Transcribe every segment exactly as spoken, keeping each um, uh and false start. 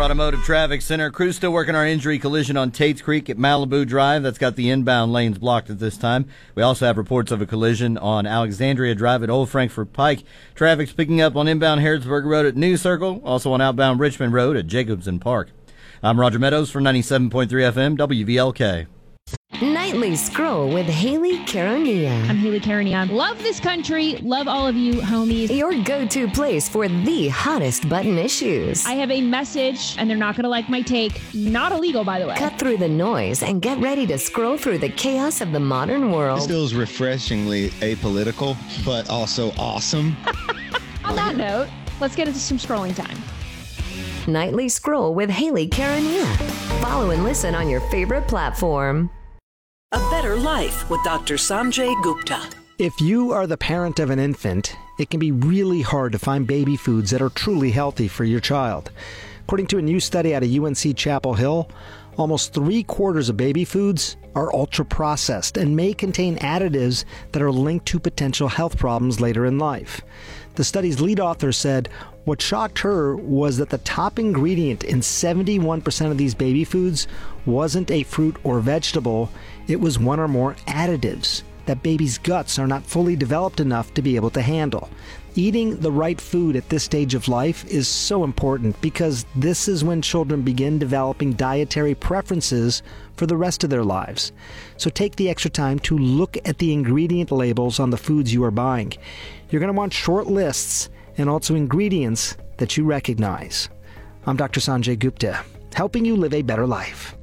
Automotive Traffic Center. Crew's still working our injury collision on Tates Creek at Malibu Drive. That's got the inbound lanes blocked at this time. We also have reports of a collision on Alexandria Drive at Old Frankfort Pike. Traffic's picking up on inbound Harrodsburg Road at New Circle, also on outbound Richmond Road at Jacobson Park. I'm Roger Meadows for ninety-seven point three F M W V L K. Nightly Scroll with Haley Caronia. I'm Haley Caronia. Love this country. Love all of you, homies. Your go-to place for the hottest button issues. I have a message, and they're not going to like my take. Not illegal, by the way. Cut through the noise and get ready to scroll through the chaos of the modern world. This feels refreshingly apolitical, but also awesome. On that note, let's get into some scrolling time. Nightly Scroll with Haley Caronia. Follow and listen on your favorite platform. A Better Life with Doctor Sanjay Gupta. If you are the parent of an infant, it can be really hard to find baby foods that are truly healthy for your child. According to a new study out of U N C Chapel Hill, almost three quarters of baby foods are ultra-processed and may contain additives that are linked to potential health problems later in life. The study's lead author said what shocked her was that the top ingredient in seventy-one percent of these baby foods wasn't a fruit or vegetable, it was one or more additives that babies' guts are not fully developed enough to be able to handle. Eating the right food at this stage of life is so important because this is when children begin developing dietary preferences for the rest of their lives. So take the extra time to look at the ingredient labels on the foods you are buying. You're going to want short lists and also ingredients that you recognize. I'm Doctor Sanjay Gupta, helping you live a better life.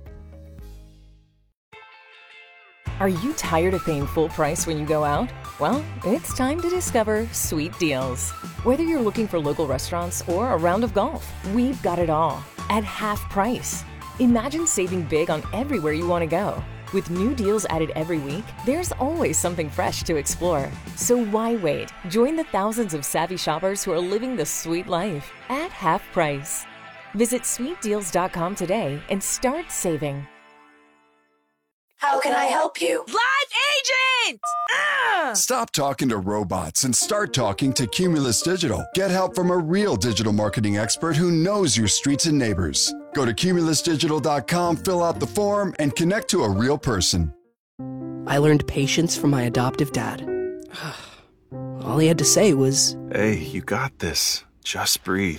Are you tired of paying full price when you go out? Well, it's time to discover Sweet Deals. Whether you're looking for local restaurants or a round of golf, we've got it all at half price. Imagine saving big on everywhere you want to go. With new deals added every week, there's always something fresh to explore. So why wait? Join the thousands of savvy shoppers who are living the sweet life at half price. Visit sweet deals dot com today and start saving. How can I help you? Live agent! Ah! Stop talking to robots and start talking to Cumulus Digital. Get help from a real digital marketing expert who knows your streets and neighbors. Go to cumulus digital dot com, fill out the form, and connect to a real person. I learned patience from my adoptive dad. All he had to say was, "Hey, you got this. Just breathe."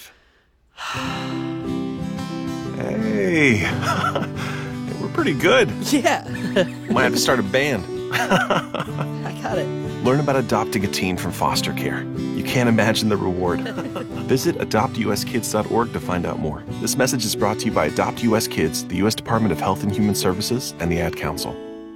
Hey, we're pretty good. Yeah. Might have to start a band. I got it. Learn about adopting a teen from foster care. You can't imagine the reward. Visit adopt u s kids dot org to find out more. This message is brought to you by Adopt U S Kids, the U S Department of Health and Human Services, and the Ad Council.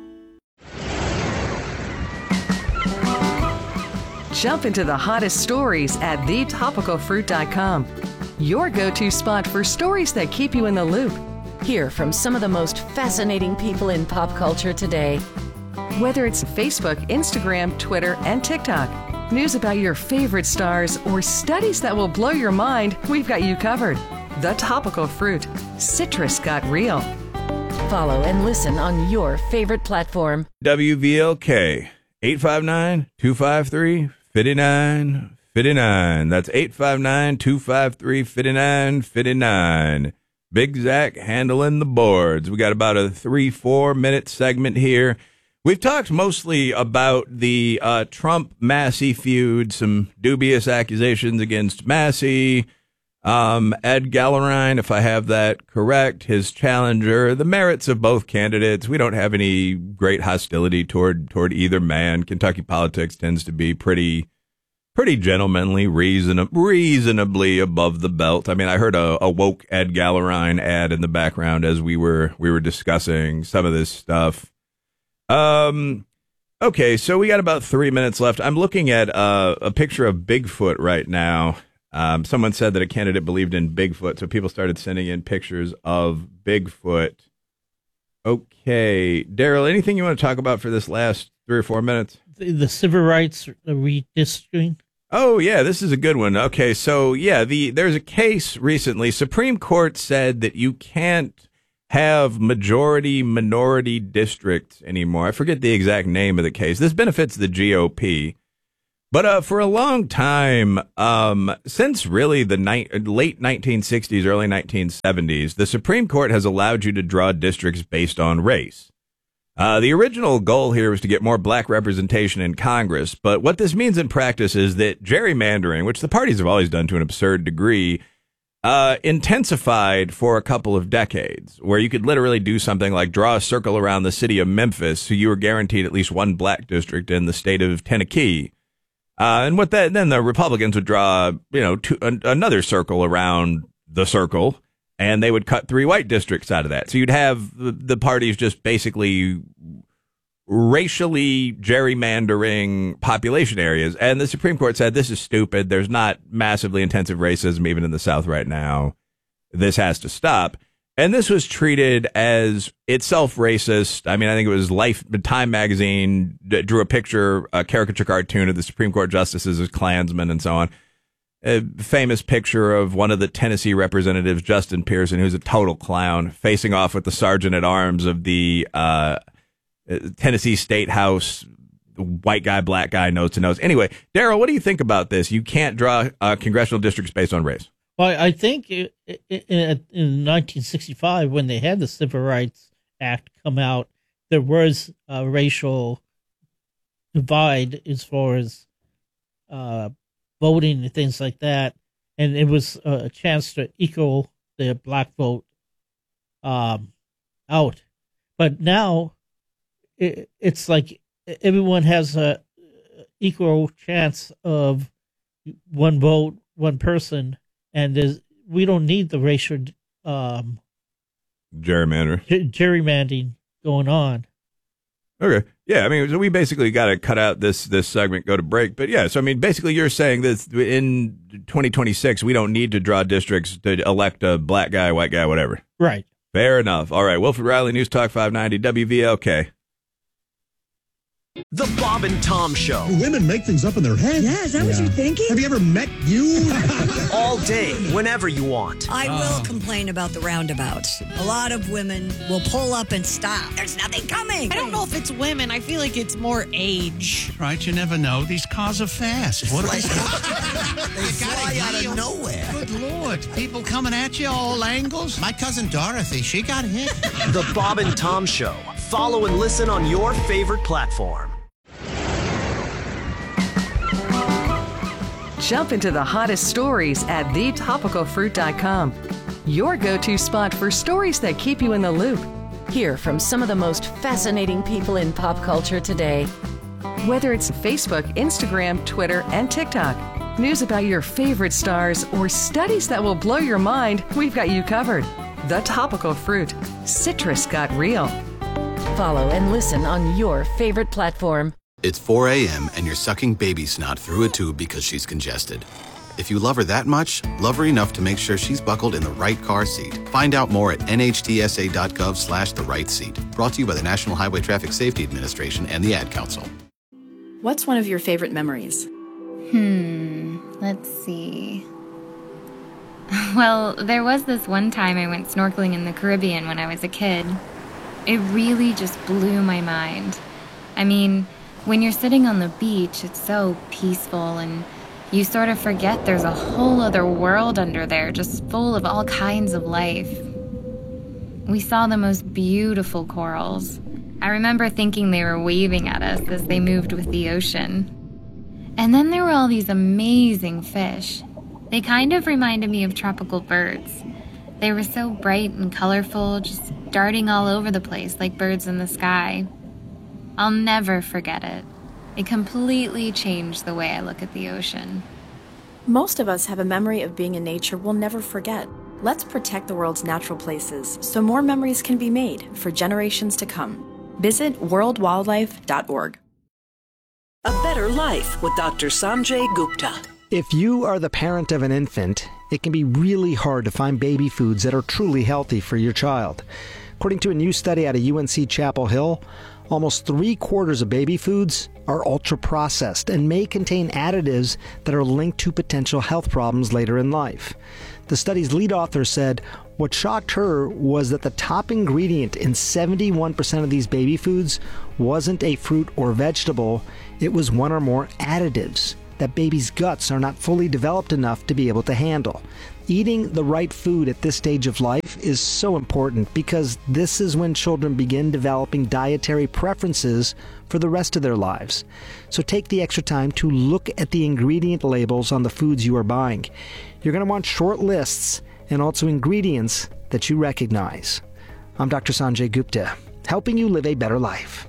Jump into the hottest stories at the topical fruit dot com. Your go-to spot for stories that keep you in the loop. Hear from some of the most fascinating people in pop culture today. Whether it's Facebook, Instagram, Twitter, and TikTok, news about your favorite stars, or studies that will blow your mind, we've got you covered. The Topical Fruit. Citrus got real. Follow and listen on your favorite platform. W V L K, eight five nine, two five three, five nine five nine. That's eight five nine, two five three, five nine five nine. Big Zach handling the boards. We got about a three, four minute segment here. We've talked mostly about the uh, Trump-Massey feud, some dubious accusations against Massey, um, Ed Gallerine, if I have that correct, his challenger, the merits of both candidates. We don't have any great hostility toward toward either man. Kentucky politics tends to be pretty pretty gentlemanly, reason, reasonably above the belt. I mean, I heard a, a woke Ed Gallerine ad in the background as we were we were discussing some of this stuff. Um, okay, so we got about three minutes left. I'm looking at uh, a picture of Bigfoot right now. Um, someone said that a candidate believed in Bigfoot, so people started sending in pictures of Bigfoot. Okay, Daryl, anything you want to talk about for this last three or four minutes? The, the civil rights redistricting. Oh, yeah, this is a good one. Okay, so, yeah, the there's a case recently. Supreme Court said that you can't have majority minority districts anymore. I forget the exact name of the case. This benefits the G O P. But uh, for a long time, um, since really the ni- late nineteen sixties, early nineteen seventies, the Supreme Court has allowed you to draw districts based on race. Uh, the original goal here was to get more black representation in Congress, but what this means in practice is that gerrymandering, which the parties have always done to an absurd degree, uh, intensified for a couple of decades, where you could literally do something like draw a circle around the city of Memphis, so you were guaranteed at least one black district in the state of Tennessee. Uh, and what that, then the Republicans would draw, you know, two, an, another circle around the circle, and they would cut three white districts out of that. So you'd have the, the parties just basically racially gerrymandering population areas. And the Supreme Court said, this is stupid. There's not massively intensive racism even in the South right now. This has to stop. And this was treated as itself racist. I mean, I think it was Life, Time magazine drew a picture, a caricature cartoon of the Supreme Court justices as Klansmen and so on. A famous picture of one of the Tennessee representatives, Justin Pearson, who's a total clown, facing off with the sergeant at arms of the uh, Tennessee State House, white guy, black guy, nose to nose. Anyway, Daryl, what do you think about this? You can't draw uh, congressional districts based on race. Well, I think it, it, it, in nineteen sixty-five, when they had the Civil Rights Act come out, there was a racial divide as far as uh, voting and things like that, and it was a chance to equal the black vote um, out. But now it, it's like everyone has a equal chance of one vote, one person. And there's, we don't need the racial um, gerrymander g- gerrymandering going on. Okay, yeah, I mean, so we basically got to cut out this this segment, go to break. But yeah, so I mean, basically, you're saying that in twenty twenty-six, we don't need to draw districts to elect a black guy, white guy, whatever. Right. Fair enough. All right, Wilfred Riley, News Talk five ninety W V L K. The Bob and Tom Show. Women make things up in their head. Yeah, is that yeah. what you're thinking? Have you ever met you? All day, whenever you want. I will oh. complain about the roundabouts. A lot of women will pull up and stop. There's nothing coming. I don't know if it's women. I feel like it's more age. Right, you never know. These cars are fast. What are they? They fly out of nowhere. Good Lord. People coming at you all angles. My cousin Dorothy, she got hit. The Bob and Tom Show. Follow and listen on your favorite platform. Jump into the hottest stories at the topical fruit dot com. Your go-to spot for stories that keep you in the loop. Hear from some of the most fascinating people in pop culture today. Whether it's Facebook, Instagram, Twitter, and TikTok, news about your favorite stars, or studies that will blow your mind, we've got you covered. The Topical Fruit. Citrus got real. Follow and listen on your favorite platform. It's four a.m. and you're sucking baby snot through a tube because she's congested. If you love her that much, love her enough to make sure she's buckled in the right car seat. Find out more at N H T S A dot gov slash the right seat. Brought to you by the National Highway Traffic Safety Administration and the Ad Council. What's one of your favorite memories? Hmm, let's see. Well, there was this one time I went snorkeling in the Caribbean when I was a kid. It really just blew my mind. I mean, when you're sitting on the beach, it's so peaceful, and you sort of forget there's a whole other world under there, just full of all kinds of life. We saw the most beautiful corals. I remember thinking they were waving at us as they moved with the ocean. And then there were all these amazing fish. They kind of reminded me of tropical birds. They were so bright and colorful, just darting all over the place like birds in the sky. I'll never forget it. It completely changed the way I look at the ocean. Most of us have a memory of being in nature we'll never forget. Let's protect the world's natural places so more memories can be made for generations to come. Visit world wildlife dot org. A Better Life with Doctor Sanjay Gupta. If you are the parent of an infant, it can be really hard to find baby foods that are truly healthy for your child. According to a new study out of U N C Chapel Hill, almost three quarters of baby foods are ultra-processed and may contain additives that are linked to potential health problems later in life. The study's lead author said what shocked her was that the top ingredient in seventy-one percent of these baby foods wasn't a fruit or vegetable, it was one or more additives. that babies' guts are not fully developed enough to be able to handle. Eating the right food at this stage of life is so important because this is when children begin developing dietary preferences for the rest of their lives. So take the extra time to look at the ingredient labels on the foods you are buying. You're going to want short lists and also ingredients that you recognize. I'm Doctor Sanjay Gupta, helping you live a better life.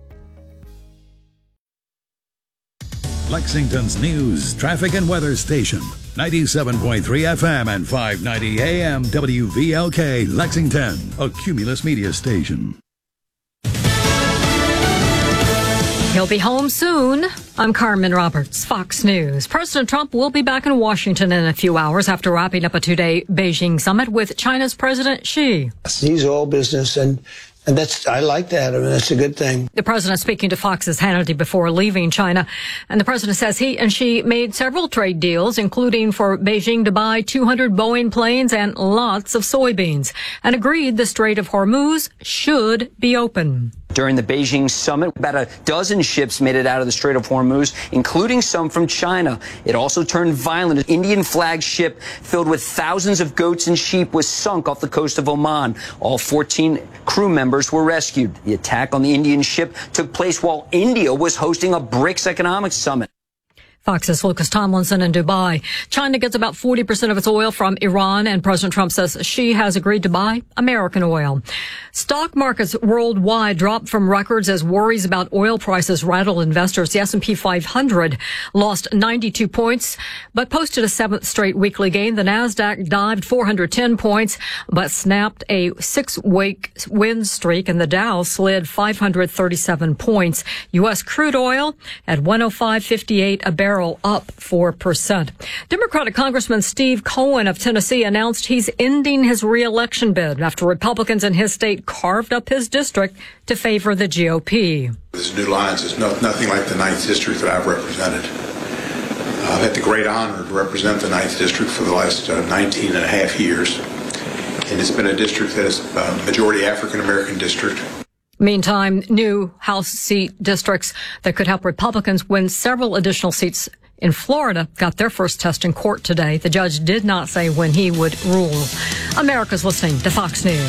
Lexington's news, traffic, and weather station. ninety-seven point three F M and five ninety A M W V L K, Lexington, a Cumulus media station. He'll be home soon. I'm Carmen Roberts, Fox News. President Trump will be back in Washington in a few hours after wrapping up a two-day Beijing summit with China's President Xi. These are all business, and And that's, I like that. I mean, that's a good thing. The president speaking to Fox's Hannity before leaving China. And the president says he and Xi made several trade deals, including for Beijing to buy two hundred Boeing planes and lots of soybeans, and agreed the Strait of Hormuz should be open. During the Beijing summit, about a dozen ships made it out of the Strait of Hormuz, including some from China. It also turned violent. An Indian flagged ship filled with thousands of goats and sheep was sunk off the coast of Oman. All fourteen crew members were rescued. The attack on the Indian ship took place while India was hosting a BRICS economic summit. Fox's Lucas Tomlinson in Dubai. China gets about forty percent of its oil from Iran, and President Trump says Xi has agreed to buy American oil. Stock markets worldwide dropped from records as worries about oil prices rattled investors. The S and P five hundred lost ninety-two points, but posted a seventh straight weekly gain. The Nasdaq dived four hundred ten points, but snapped a six-week win streak, and the Dow slid five hundred thirty-seven points. U S crude oil at one oh five fifty-eight a barrel, up four percent. Democratic Congressman Steve Cohen of Tennessee announced he's ending his re-election bid after Republicans in his state carved up his district to favor the G O P. This New Lines is no, nothing like the ninth District that I've represented. I've had the great honor to represent the ninth District for the last uh, nineteen and a half years. And it's been a district that is a majority African-American district. Meantime, new House seat districts that could help Republicans win several additional seats in Florida got their first test in court today. The judge did not say when he would rule. America's listening to Fox News.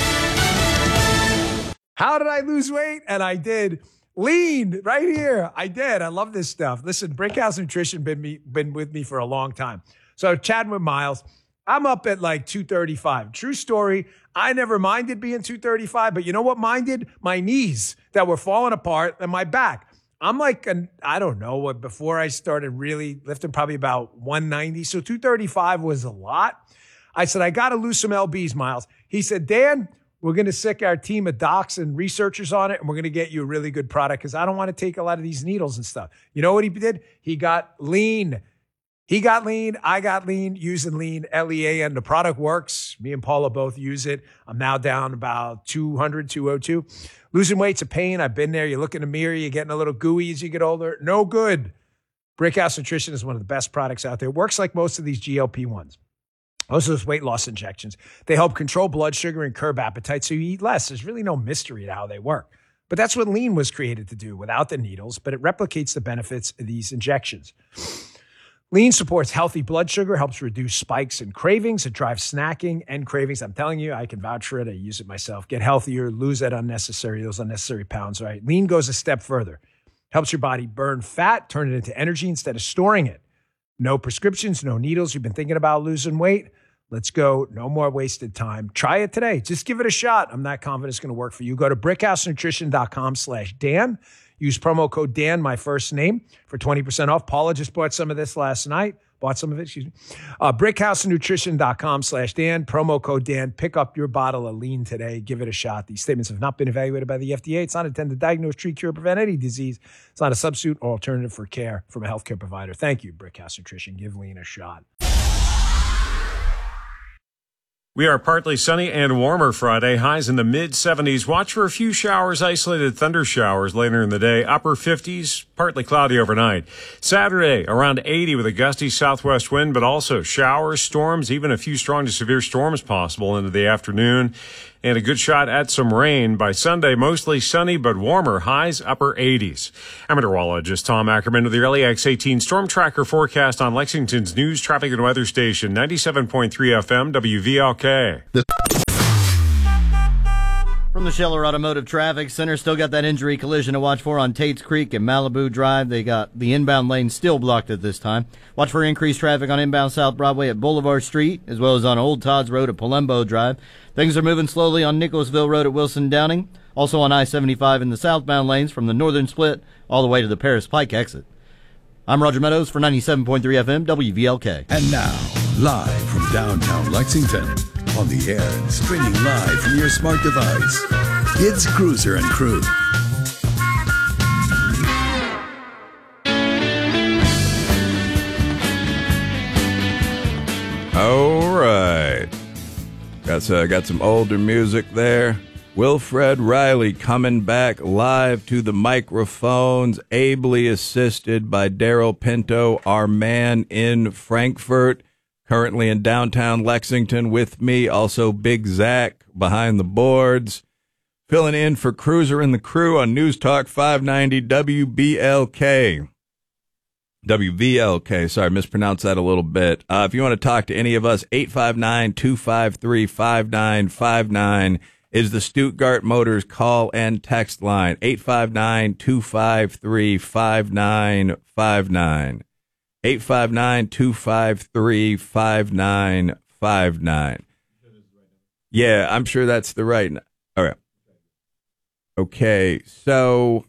How did I lose weight? And I did. Lean right here. I did. I love this stuff. Listen, Brickhouse Nutrition been me been with me for a long time. So chatting with Miles, I'm up at like two thirty-five. True story. I never minded being two thirty-five, but you know what minded? My knees that were falling apart and my back. I'm like, an, I don't know, what before I started really lifting, probably about one ninety. So two thirty-five was a lot. I said, I got to lose some L Bs, Miles. He said, Dan, we're going to sick our team of docs and researchers on it, and we're going to get you a really good product because I don't want to take a lot of these needles and stuff. You know what he did? He got lean. He got lean. I got lean using lean, L E A N. The product works. Me and Paula both use it. I'm now down about two hundred, two oh two. Losing weight's a pain. I've been there. You look in the mirror. You're getting a little gooey as you get older. No good. Brickhouse Nutrition is one of the best products out there. It works like most of these G L P ones. Most of those weight loss injections. They help control blood sugar and curb appetite so you eat less. There's really no mystery to how they work. But that's what lean was created to do without the needles, but it replicates the benefits of these injections. Lean supports healthy blood sugar, helps reduce spikes and cravings. It drives snacking and cravings. I'm telling you, I can vouch for it. I use it myself. Get healthier, lose that unnecessary, those unnecessary pounds, right? Lean goes a step further. Helps your body burn fat, turn it into energy instead of storing it. No prescriptions, no needles. You've been thinking about losing weight? Let's go. No more wasted time. Try it today. Just give it a shot. I'm not confident it's going to work for you. Go to brickhousenutrition.com slash Dan. Use promo code Dan, my first name, for twenty percent off. Paula just bought some of this last night. Bought some of it, excuse me. Uh, brickhousenutrition.com slash Dan. Promo code Dan. Pick up your bottle of lean today. Give it a shot. These statements have not been evaluated by the F D A. It's not intended to diagnose, treat, cure, prevent any disease. It's not a substitute or alternative for care from a healthcare provider. Thank you, Brickhouse Nutrition. Give lean a shot. We are partly sunny and warmer Friday, highs in the mid seventies. Watch for a few showers, isolated thunder showers later in the day. Upper fifties, partly cloudy overnight. Saturday, around eighty with a gusty southwest wind, but also showers, storms, even a few strong to severe storms possible into the afternoon, and a good shot at some rain. By Sunday, mostly sunny but warmer, highs upper eighties. I'm meteorologist Tom Ackerman with the L E X eighteen Storm Tracker forecast on Lexington's news, traffic, and weather station, ninety-seven point three F M, W V L K. From the Scheller Automotive Traffic Center, still got that injury collision to watch for on Tates Creek and Malibu Drive. They got the inbound lane still blocked at this time. Watch for increased traffic on inbound South Broadway at Boulevard Street, as well as on Old Todd's Road at Palumbo Drive. Things are moving slowly on Nicholasville Road at Wilson Downing. Also on I seventy-five in the southbound lanes from the northern split all the way to the Paris Pike exit. I'm Roger Meadows for ninety-seven point three F M, W V L K. And now, live from downtown Lexington, on the air and streaming live from your smart device, it's Cruiser and Crew. All right. Got, uh, got some older music there. Wilfred Riley coming back live to the microphones, ably assisted by Daryl Pinto, our man in Frankfurt. Currently in downtown Lexington with me, also Big Zach behind the boards. Filling in for Cruiser and the Crew on News Talk five ninety W B L K. W V L K, sorry, mispronounced that a little bit. Uh, if you want to talk to any of us, eight five nine, two five three, five nine five nine is the Stuttgart Motors call and text line. eight five nine, two five three, five nine five nine. eight five nine, two five three, five nine five nine. Yeah, I'm sure that's the right. All right. Okay, so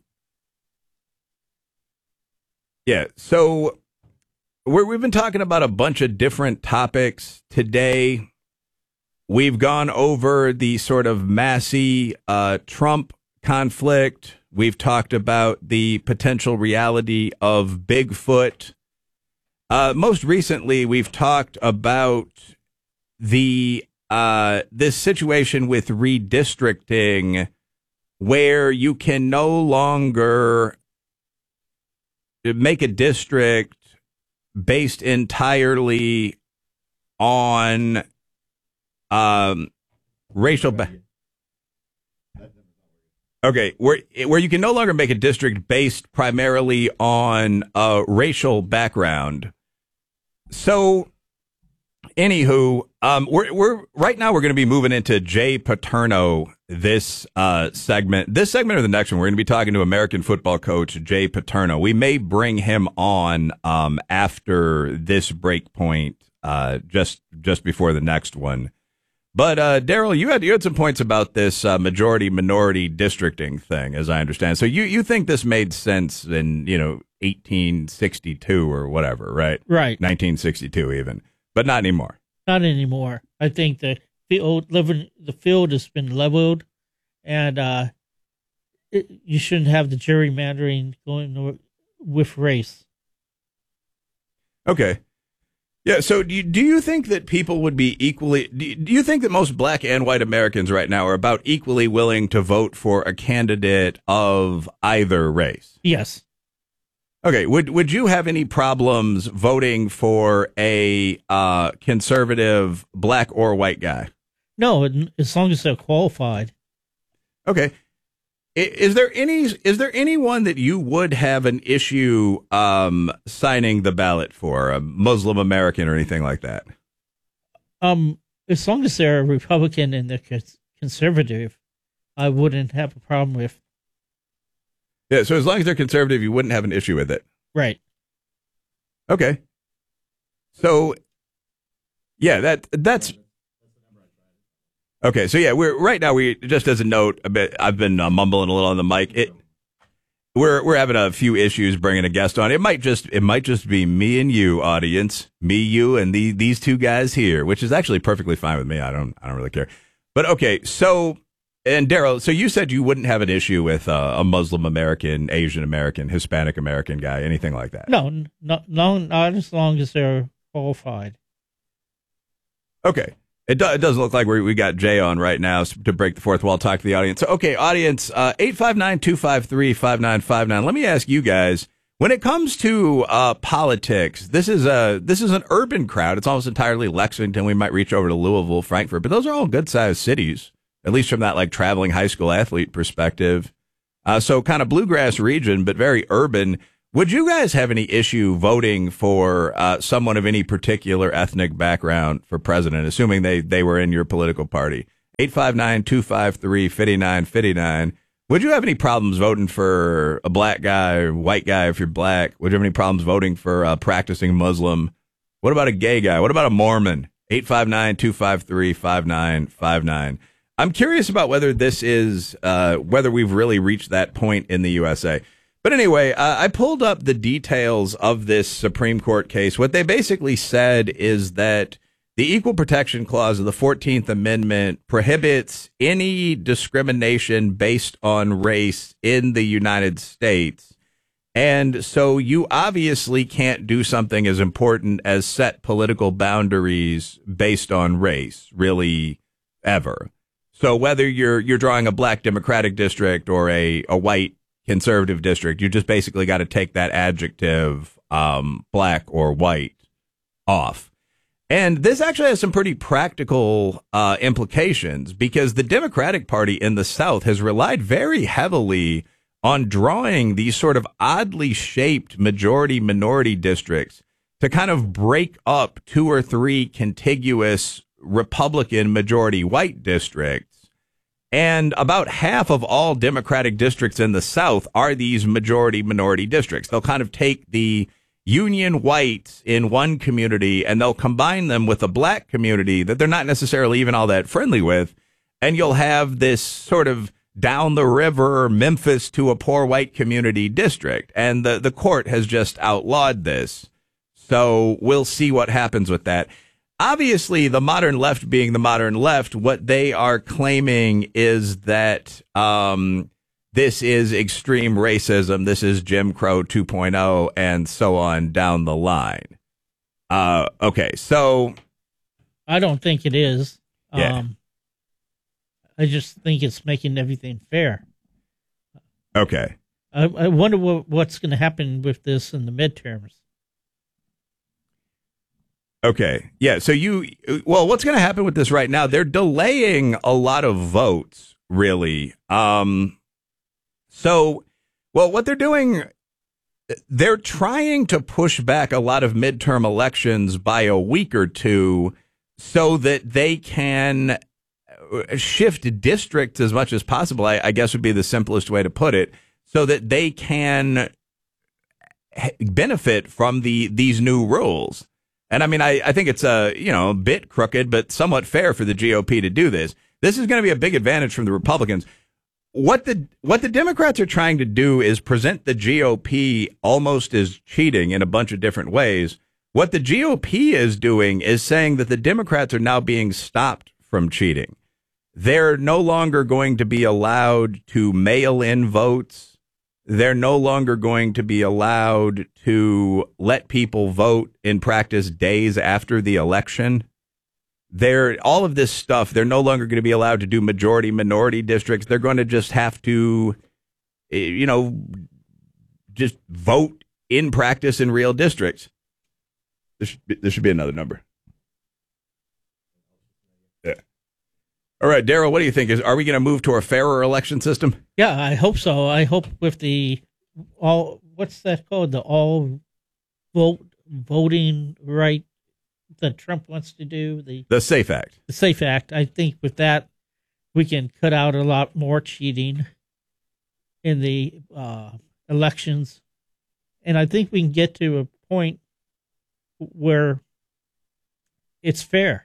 yeah, so we're, we've been talking about a bunch of different topics today. We've gone over the sort of Massey uh, Trump conflict. We've talked about the potential reality of Bigfoot. Uh, most recently, we've talked about the uh, this situation with redistricting, where you can no longer make a district based entirely on um, racial. Ba- okay, where where you can no longer make a district based primarily on uh, racial background. So, anywho, um, we're we're right now we're going to be moving into Jay Paterno this uh, segment. This segment or the next one, we're going to be talking to American football coach Jay Paterno. We may bring him on um, after this break point, uh, just just before the next one. But uh, Daryl, you had you had some points about this uh, majority minority districting thing, as I understand. So you you think this made sense in you know eighteen sixty-two or whatever, right? Right. nineteen sixty-two even, but not anymore. Not anymore. I think the field, living, the field has been leveled, and uh, it, you shouldn't have the gerrymandering going with race. Okay. Yeah, so do you, do you think that people would be equally, do you, do you think that most black and white Americans right now are about equally willing to vote for a candidate of either race? Yes. Okay, would would you have any problems voting for a uh, conservative black or white guy? No, as long as they're qualified. Okay. Is there any is there anyone that you would have an issue um, signing the ballot for, a Muslim American or anything like that? Um, as long as they're a Republican and they're conservative, I wouldn't have a problem with. Yeah, so as long as they're conservative, you wouldn't have an issue with it. Right. Okay. So, yeah, that that's. Okay, so yeah, we're right now. We just as a note, a bit. I've been uh, mumbling a little on the mic. It, we're we're having a few issues bringing a guest on. It might just it might just be me and you, audience, me, you, and the these two guys here, which is actually perfectly fine with me. I don't I don't really care. But okay, so and Daryl, so you said you wouldn't have an issue with uh, a Muslim American, Asian American, Hispanic American guy, anything like that? No, not no, not as long as they're qualified. Okay. It, do, it doesn't look like we we got Jay on right now to break the fourth wall, talk to the audience. So, okay, audience, uh, eight five nine, two five three, five nine five nine. Let me ask you guys, When it comes to uh, politics, this is a this is an urban crowd. It's almost entirely Lexington. We might reach over to Louisville, Frankfort, but those are all good-sized cities, at least from that like traveling high school athlete perspective. Uh, so kind of bluegrass region, but very urban. Would you guys have any issue voting for uh, someone of any particular ethnic background for president, assuming they, they were in your political party? eight five nine, two five three, five nine five nine. Would you have any problems voting for a black guy or white guy if you're black? Would you have any problems voting for a practicing Muslim? What about a gay guy? What about a Mormon? eight five nine, two five three, five nine five nine. I'm curious about whether this is, uh, whether we've really reached that point in the U S A. But anyway, uh, I pulled up the details of this Supreme Court case. What they basically said is that the Equal Protection Clause of the fourteenth Amendment prohibits any discrimination based on race in the United States. And so you obviously can't do something as important as set political boundaries based on race, really, ever. So whether you're you're drawing a black Democratic district or a, a white conservative district, you just basically got to take that adjective, um, black or white, off. And this actually has some pretty practical uh, implications because the Democratic Party in the South has relied very heavily on drawing these sort of oddly shaped majority minority districts to kind of break up two or three contiguous Republican majority white districts. And about half of all Democratic districts in the South are these majority minority districts. They'll kind of take the Union whites in one community and they'll combine them with a black community that they're not necessarily even all that friendly with. And you'll have this sort of down the river Memphis to a poor white community district. And the, the court has just outlawed this. So we'll see what happens with that. Obviously, the modern left being the modern left, what they are claiming is that um, this is extreme racism. This is Jim Crow two point oh and so on down the line. Uh, okay, so. I don't think it is. Yeah. Um, I just think it's making everything fair. Okay. I, I wonder what, what's going to happen with this in the midterms. Okay. Yeah. So you, well, what's going to happen with this right now? They're delaying a lot of votes, really. Um, so, well, what they're doing, they're trying to push back a lot of midterm elections by a week or two so that they can shift districts as much as possible, I, I guess would be the simplest way to put it, so that they can benefit from the these new rules. And I mean, I, I think it's a, you know, a bit crooked, but somewhat fair for the G O P to do this. This is going to be a big advantage from the Republicans. What the what the Democrats are trying to do is present the G O P almost as cheating in a bunch of different ways. What the G O P is doing is saying that the Democrats are now being stopped from cheating. They're no longer going to be allowed to mail in votes. They're no longer going to be allowed to let people vote in practice days after the election. They're all of this stuff. They're no longer going to be allowed to do majority minority districts. They're going to just have to, you know, just vote in practice in real districts. There should be, there should be another number. Yeah. All right, Daryl, what do you think? Is are we going to move to a fairer election system? Yeah, I hope so. I hope with the all what's that called? The all vote voting right that Trump wants to do, the the SAFE Act. The SAFE Act. I think with that we can cut out a lot more cheating in the uh, elections, and I think we can get to a point where it's fair.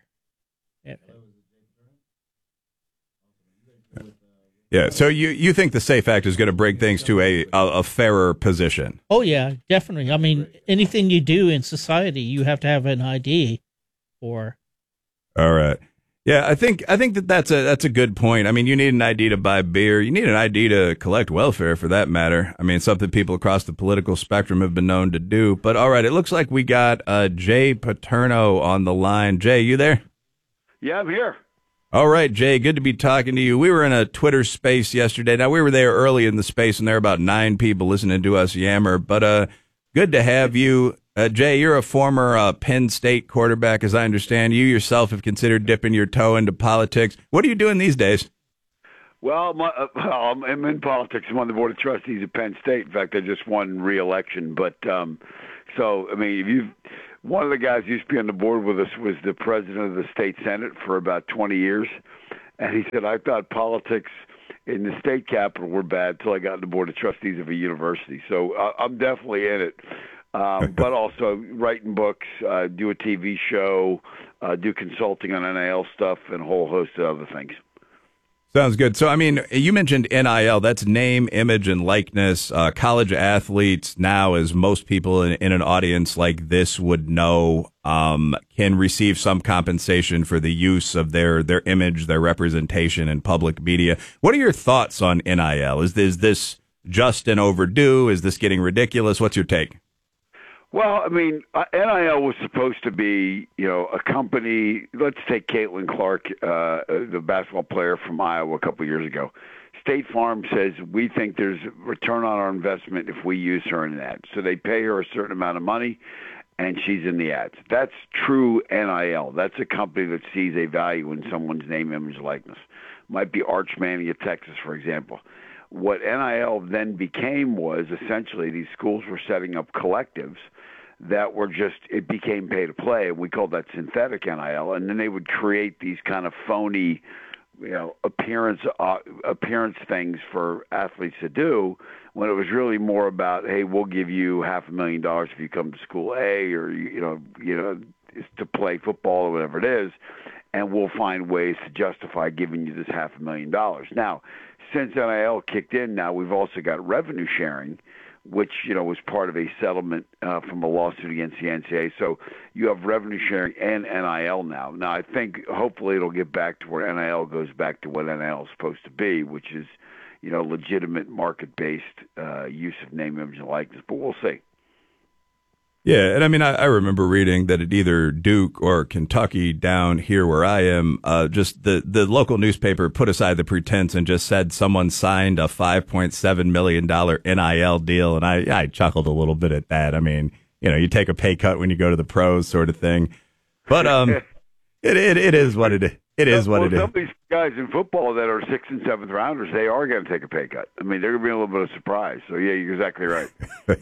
Yeah, so you, you think the SAFE Act is going to bring things to a, a, a fairer position? Oh, yeah, definitely. I mean, anything you do in society, you have to have an I D for. All right. Yeah, I think I think that that's a that's a good point. I mean, you need an I D to buy beer. You need an I D to collect welfare, for that matter. I mean, something people across the political spectrum have been known to do. But all right, it looks like we got uh, Jay Paterno on the line. Jay, you there? Yeah, I'm here. All right, Jay, good to be talking to you. We were in a Twitter space yesterday. Now, we were there early in the space, and there were about nine people listening to us yammer, but uh, good to have you. Uh, Jay, you're a former uh, Penn State quarterback, as I understand. You yourself have considered dipping your toe into politics. What are you doing these days? Well, my, uh, I'm in politics. I'm on the board of trustees at Penn State. In fact, I just won re-election. But um, so, I mean, if you one of the guys who used to be on the board with us was the president of the state senate for about twenty years, and he said, I thought politics in the state capitol were bad until I got on the board of trustees of a university. So uh, I'm definitely in it. Um, but also writing books, uh, do a T V show, uh, do consulting on N I L stuff, and a whole host of other things. Sounds good. So, I mean, you mentioned N I L. That's name, image, and likeness. Uh, college athletes now, as most people in, in an audience like this would know, um, can receive some compensation for the use of their, their image, their representation in public media. What are your thoughts on N I L? Is, is this just and overdue? Is this getting ridiculous? What's your take? Well, I mean, N I L was supposed to be, you know, a company. Let's take Caitlin Clark, uh, the basketball player from Iowa a couple of years ago. State Farm says we think there's return on our investment if we use her in an ad. So they pay her a certain amount of money, and she's in the ads. That's true N I L. That's a company that sees a value in someone's name, image, likeness. Might be Arch Manning of Texas, for example. What N I L then became was essentially these schools were setting up collectives that were just, it became pay to play, and we called that synthetic N I L. And then they would create these kind of phony, you know, appearance uh, appearance things for athletes to do, when it was really more about, hey, we'll give you half a million dollars if you come to school A, or you know, you know, to play football or whatever it is, and we'll find ways to justify giving you this half a million dollars. Now, since N I L kicked in, now we've also got revenue sharing, which, you know, was part of a settlement uh, from a lawsuit against the N C double A. So you have revenue sharing and N I L now. Now, I think hopefully it'll get back to where N I L goes back to what N I L is supposed to be, which is, you know, legitimate market-based uh, use of name, image, and likeness. But we'll see. Yeah, and I mean, I, I remember reading that at either Duke or Kentucky down here where I am, uh, just the, the local newspaper put aside the pretense and just said someone signed a five point seven million dollars N I L deal, and I, I chuckled a little bit at that. I mean, you know, you take a pay cut when you go to the pros sort of thing. But um, it, it it is what it is. It is what well, it is. Some of these guys in football that are sixth and seventh rounders, they are going to take a pay cut. I mean, they're going to be a little bit of a surprise. So, yeah, you're exactly right.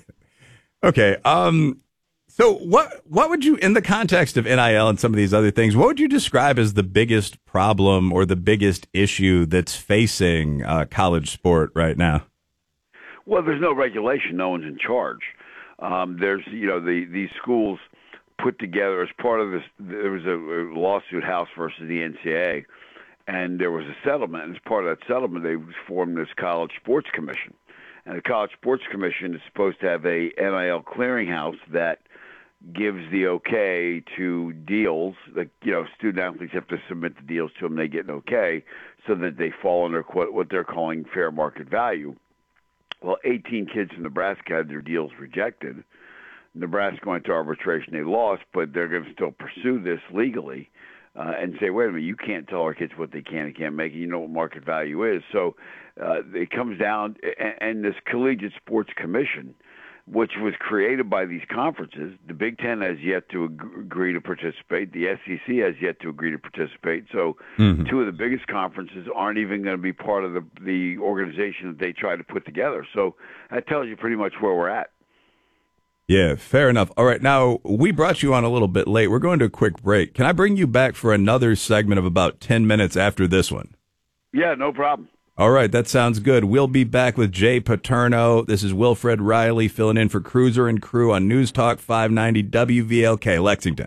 Okay. Um. So what what would you, in the context of N I L and some of these other things, what would you describe as the biggest problem or the biggest issue that's facing uh, college sport right now? Well, there's no regulation. No one's in charge. Um, there's, you know, the these schools put together as part of this. There was a, a lawsuit, House versus the N C double A, and there was a settlement. And as part of that settlement, they formed this College Sports Commission. And the College Sports Commission is supposed to have a N I L clearinghouse that gives the okay to deals. Like, you know, student athletes have to submit the deals to them. They get an okay so that they fall under what they're calling fair market value. Well, eighteen kids from Nebraska had their deals rejected. Nebraska went to arbitration. They lost, but they're going to still pursue this legally uh, and say, wait a minute, you can't tell our kids what they can and can't make, and you know what market value is. So uh, it comes down, and, and this Collegiate Sports Commission, which was created by these conferences. The Big Ten has yet to ag- agree to participate. The S E C has yet to agree to participate. So mm-hmm. two of the biggest conferences aren't even going to be part of the, the organization that they try to put together. So that tells you pretty much where we're at. Yeah, fair enough. All right, now, we brought you on a little bit late. We're going to a quick break. Can I bring you back for another segment of about ten minutes after this one? Yeah, no problem. All right, that sounds good. We'll be back with Jay Paterno. This is Wilfred Riley filling in for Cruiser and Crew on News Talk five ninety W V L K, Lexington.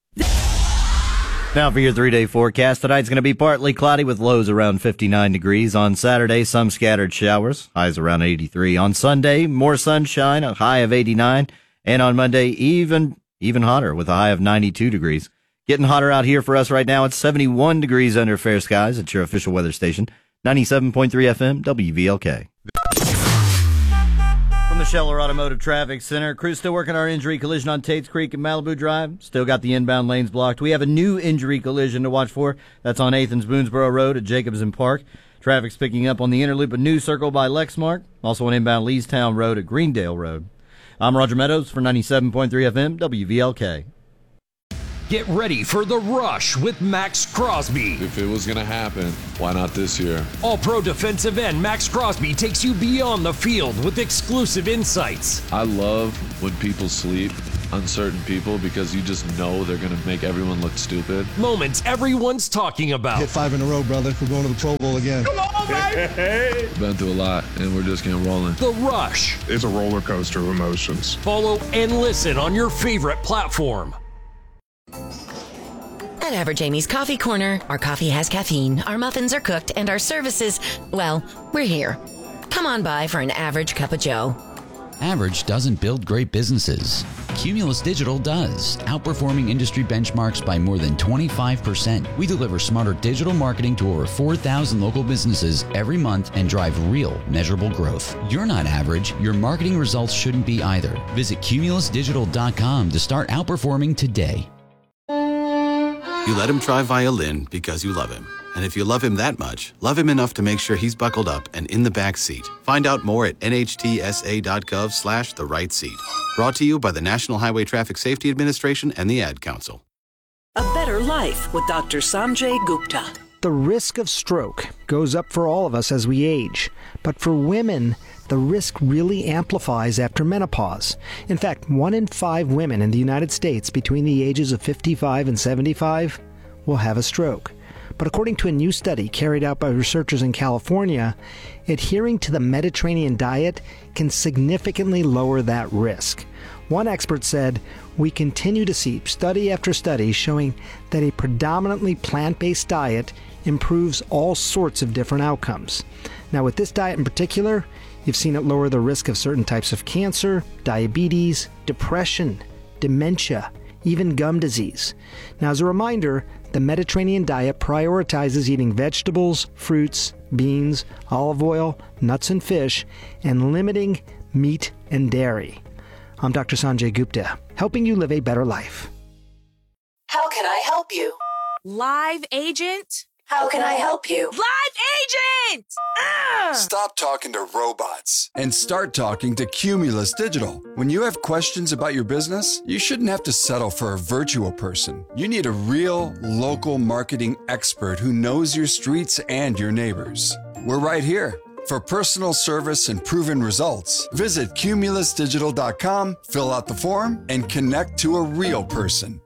Now for your three-day forecast. Tonight's going to be partly cloudy with lows around fifty-nine degrees. On Saturday, some scattered showers, highs around eighty-three. On Sunday, more sunshine, a high of eighty-nine. And on Monday, even even hotter with a high of ninety-two degrees. Getting hotter out here for us right now. It's seventy-one degrees under fair skies at your official weather station. ninety-seven point three F M, W V L K. From the Scheller Automotive Traffic Center. Crew's still working our injury collision on Tates Creek and Malibu Drive. Still got the inbound lanes blocked. We have a new injury collision to watch for. That's on Athens Boonesboro Road at Jacobson Park. Traffic's picking up on the inner loop of New Circle by Lexmark. Also on inbound Leestown Road at Greendale Road. I'm Roger Meadows for ninety-seven point three F M W V L K. Get ready for The Rush with Max Crosby. If it was going to happen, why not this year? All-pro defensive end Max Crosby takes you beyond the field with exclusive insights. I love when people sleep, uncertain people, because you just know they're going to make everyone look stupid. Moments everyone's talking about. Hit five in a row, brother. We're going to the Pro Bowl again. Come on, baby! Been through a lot, and we're just getting rolling. The Rush. It's a roller coaster of emotions. Follow and listen on your favorite platform. At Average Amy's Coffee Corner, our coffee has caffeine, our muffins are cooked, and our services, well, we're here. Come on by for an average cup of joe. Average doesn't build great businesses. Cumulus Digital does, outperforming industry benchmarks by more than twenty-five percent. We deliver smarter digital marketing to over four thousand local businesses every month and drive real, measurable growth. You're not average. Your marketing results shouldn't be either. Visit cumulus digital dot com to start outperforming today. You let him try violin because you love him. And if you love him that much, love him enough to make sure he's buckled up and in the back seat. Find out more at N H T S A dot gov slash the right seat. Brought to you by the National Highway Traffic Safety Administration and the Ad Council. A better life with Doctor Sanjay Gupta. The risk of stroke goes up for all of us as we age, but for women, the risk really amplifies after menopause. In fact, one in five women in the United States between the ages of fifty-five and seventy-five will have a stroke. But according to a new study carried out by researchers in California, adhering to the Mediterranean diet can significantly lower that risk. One expert said, "We continue to see study after study showing that a predominantly plant-based diet improves all sorts of different outcomes." Now, with this diet in particular, you've seen it lower the risk of certain types of cancer, diabetes, depression, dementia, even gum disease. Now, as a reminder, the Mediterranean diet prioritizes eating vegetables, fruits, beans, olive oil, nuts and fish, and limiting meat and dairy. I'm Doctor Sanjay Gupta, helping you live a better life. How can I help you? Live agent? How can I help you? Live agent! Ah! Stop talking to robots and start talking to Cumulus Digital. When you have questions about your business, you shouldn't have to settle for a virtual person. You need a real, local marketing expert who knows your streets and your neighbors. We're right here. For personal service and proven results, visit cumulus digital dot com, fill out the form, and connect to a real person.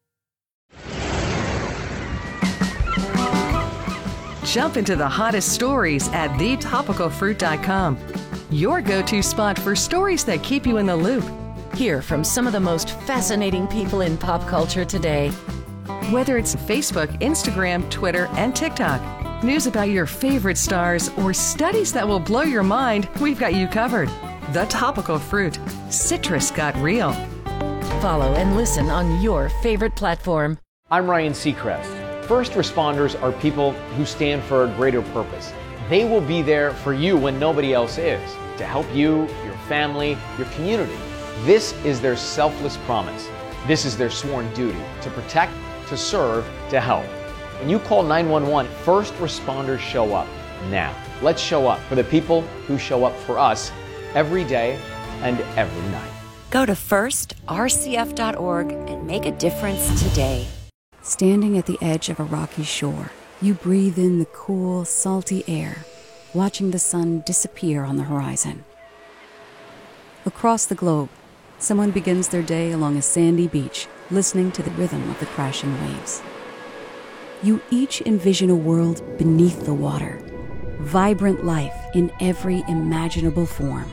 Jump into the hottest stories at the topical fruit dot com. Your go-to spot for stories that keep you in the loop. Hear from some of the most fascinating people in pop culture today. Whether it's Facebook, Instagram, Twitter, and TikTok, news about your favorite stars, or studies that will blow your mind, we've got you covered. The Topical Fruit. Citrus got real. Follow and listen on your favorite platform. I'm Ryan Seacrest. First responders are people who stand for a greater purpose. They will be there for you when nobody else is, to help you, your family, your community. This is their selfless promise. This is their sworn duty, to protect, to serve, to help. When you call nine one one, first responders show up now. Let's show up for the people who show up for us every day and every night. Go to first R C F dot org and make a difference today. Standing at the edge of a rocky shore, you breathe in the cool, salty air, watching the sun disappear on the horizon. Across the globe, someone begins their day along a sandy beach, listening to the rhythm of the crashing waves. You each envision a world beneath the water, vibrant life in every imaginable form.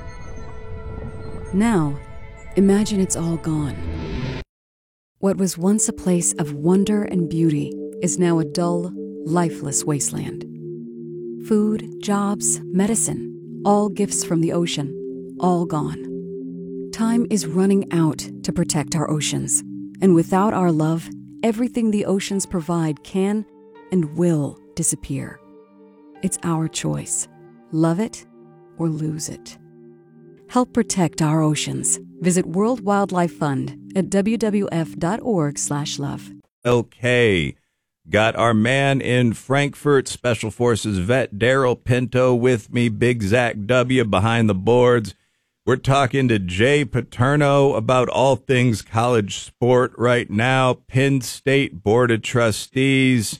Now, imagine it's all gone. What was once a place of wonder and beauty is now a dull, lifeless wasteland. Food, jobs, medicine, all gifts from the ocean, all gone. Time is running out to protect our oceans, and without our love, everything the oceans provide can and will disappear. It's our choice. Love it or lose it. Help protect our oceans. Visit World Wildlife Fund at w w f dot org slash love. Okay. Got our man in Frankfurt, Special Forces vet Daryl Pinto with me, Big Zach W behind the boards. We're talking to Jay Paterno about all things college sport right now, Penn State Board of Trustees.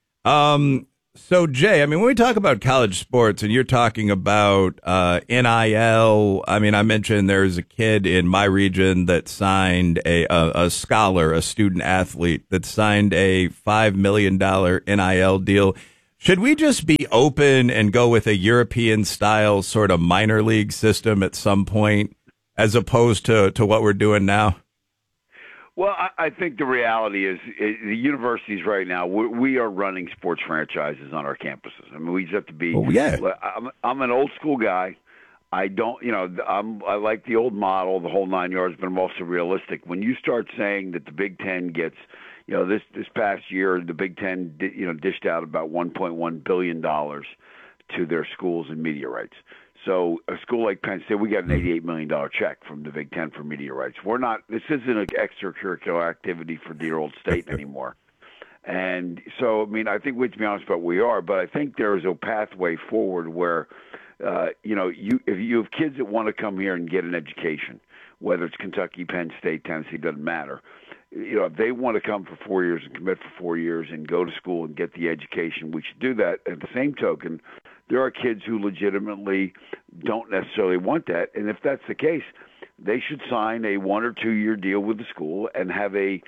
Um, so, Jay, I mean, when we talk about college sports and you're talking about uh, N I L, I mean, I mentioned there's a kid in my region that signed a, a, a scholar, a student athlete that signed a five million dollars N I L deal. Should we just be open and go with a European-style sort of minor league system at some point, as opposed to, to what we're doing now? Well, I, I think the reality is, is the universities right now, we, we are running sports franchises on our campuses. I mean, we just have to be. Oh, yeah. I'm, I'm an old school guy. I don't, you know, I'm, I like the old model, the whole nine yards, but I'm also realistic. When you start saying that the Big Ten gets, you know, this this past year, the Big Ten, you know, dished out about one point one billion dollars to their schools and media rights. So a school like Penn State, we got an eighty-eight million dollars check from the Big Ten for media rights. We're not, this isn't an extracurricular activity for dear old state anymore. And so, I mean, I think we have to be honest about what we are, but I think there is a pathway forward where, uh, you know, you if you have kids that want to come here and get an education, whether it's Kentucky, Penn State, Tennessee, doesn't matter. You know, if they want to come for four years and commit for four years and go to school and get the education, we should do that. At the same token, there are kids who legitimately don't necessarily want that. And if that's the case, they should sign a one or two year deal with the school and have a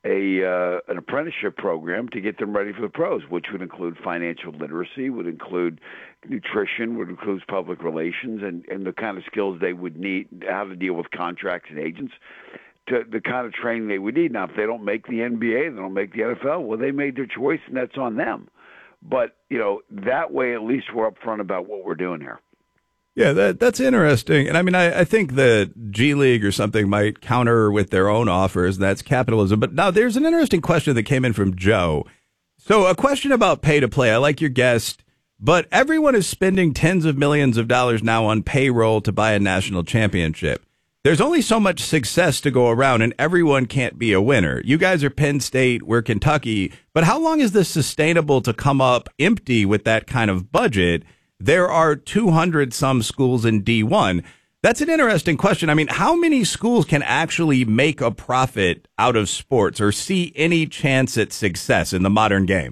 a uh, an apprenticeship program to get them ready for the pros, which would include financial literacy, would include nutrition, would include public relations, and, and the kind of skills they would need, how to deal with contracts and agents. To the kind of training they would need. Now, if they don't make the N B A, they don't make the N F L, well, they made their choice, and that's on them. But, you know, that way at least we're upfront about what we're doing here. Yeah, that that's interesting. And I mean, I, I think the G League or something might counter with their own offers. That's capitalism. But now there's an interesting question that came in from Joe. So a question about pay to play. I like your guest, but everyone is spending tens of millions of dollars now on payroll to buy a national championship. There's only so much success to go around, and everyone can't be a winner. You guys are Penn State, we're Kentucky, but how long is this sustainable to come up empty with that kind of budget? There are two hundred some schools in D one. That's an interesting question. I mean, how many schools can actually make a profit out of sports or see any chance at success in the modern game?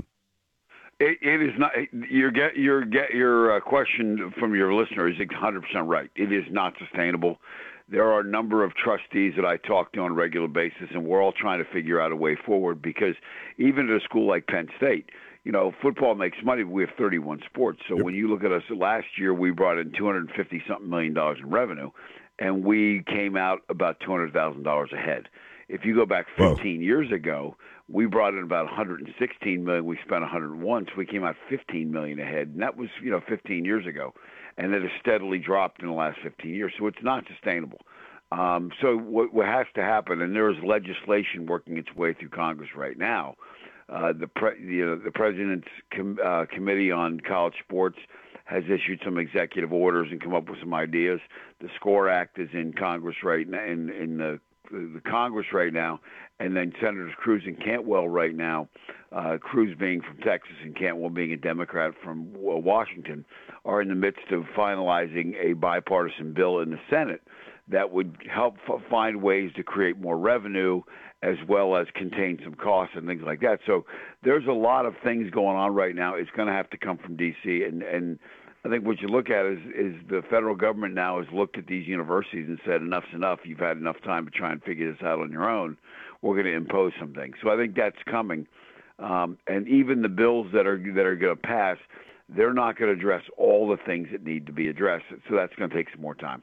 It, it is not. Your get your get your uh, question from your listener is one hundred percent right. It is not sustainable. There are a number of trustees that I talk to on a regular basis, and we're all trying to figure out a way forward because even at a school like Penn State, you know, football makes money, but we have thirty-one sports. So yep. When you look at us last year, we brought in two hundred fifty something million dollars in revenue, and we came out about two hundred thousand dollars ahead. If you go back fifteen Whoa. years ago, we brought in about one hundred sixteen million dollars. We spent one hundred one, so we came out fifteen million dollars ahead, and that was, you know, fifteen years ago. And it has steadily dropped in the last fifteen years, so it's not sustainable. Um, so what, what has to happen, and there is legislation working its way through Congress right now. Uh, the, pre, the, uh, the President's com, uh, Committee on College Sports has issued some executive orders and come up with some ideas. The SCORE Act is in Congress right now, in, in the, the Congress right now, and then Senators Cruz and Cantwell right now, uh, Cruz being from Texas and Cantwell being a Democrat from Washington, are in the midst of finalizing a bipartisan bill in the Senate that would help f- find ways to create more revenue as well as contain some costs and things like that. So there's a lot of things going on right now. It's going to have to come from D C, and, and I think what you look at is, is the federal government now has looked at these universities and said, enough's enough. You've had enough time to try and figure this out on your own. We're going to impose some things. So I think that's coming. Um, and even the bills that are that are going to pass, they're not going to address all the things that need to be addressed. So that's going to take some more time.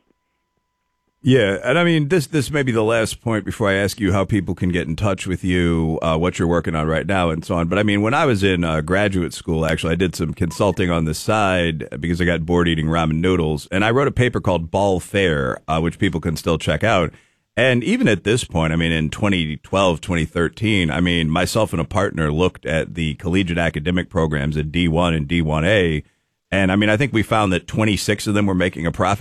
Yeah, and I mean, this this may be the last point before I ask you how people can get in touch with you, uh, what you're working on right now, and so on. But I mean, when I was in uh, graduate school, actually, I did some consulting on the side because I got bored eating ramen noodles, and I wrote a paper called Ball Fair, uh, which people can still check out. And even at this point, I mean, in twenty twelve, twenty thirteen, I mean, myself and a partner looked at the collegiate academic programs at D one and D one A, and I mean, I think we found that twenty-six of them were making a profit.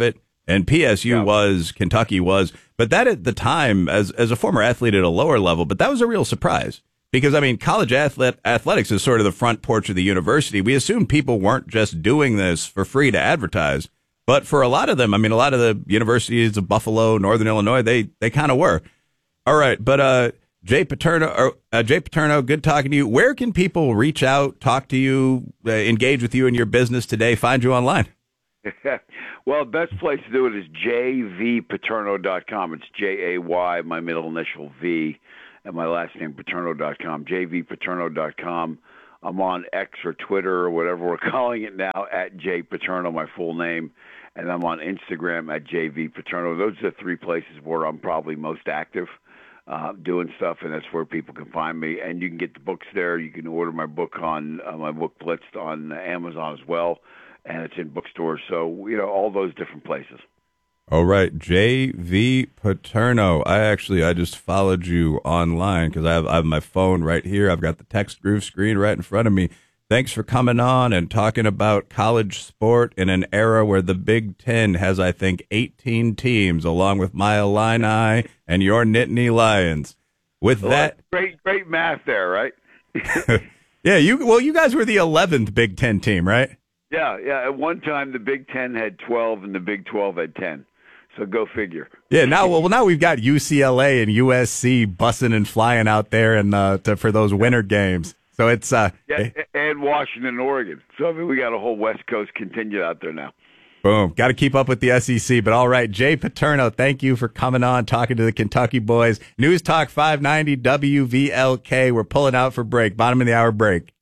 And P S U yeah. was, Kentucky was. But that at the time, as as a former athlete at a lower level, but that was a real surprise. Because, I mean, college athlete, athletics is sort of the front porch of the university. We assumed people weren't just doing this for free to advertise. But for a lot of them, I mean, a lot of the universities of Buffalo, Northern Illinois, they they kind of were. All right. But uh, Jay Paterno, uh, Jay Paterno, good talking to you. Where can people reach out, talk to you, uh, engage with you in your business today, find you online? Well, the best place to do it is j v paterno dot com. It's J A Y, my middle initial V, and my last name, paterno dot com, j v paterno dot com. I'm on X or Twitter or whatever we're calling it now, at Jay Paterno, my full name. And I'm on Instagram at J V Paterno. Those are the three places where I'm probably most active uh, doing stuff, and that's where people can find me. And you can get the books there. You can order my book on uh, my book Blitzed on Amazon as well. And it's in bookstores, so, you know, all those different places. All right, J V Paterno. I actually, I just followed you online because I have, I have my phone right here. I've got the text groove screen right in front of me. Thanks for coming on and talking about college sport in an era where the Big Ten has, I think, eighteen teams, along with my Illini and your Nittany Lions. With well, that, great, great math there, right? yeah, you. Well, you guys were the eleventh Big Ten team, right? Yeah, yeah. At one time, the Big Ten had twelve, and the Big Twelve had ten. So go figure. Yeah. Now, well, now we've got U C L A and U S C bussing and flying out there and uh, to, for those winter games. So it's uh, yeah, and Washington, and Oregon. So I mean, we got a whole West Coast contingent out there now. Boom. Got to keep up with the S E C. But all right, Jay Paterno, thank you for coming on, talking to the Kentucky boys. News Talk five ninety W V L K. We're pulling out for break. Bottom of the hour break.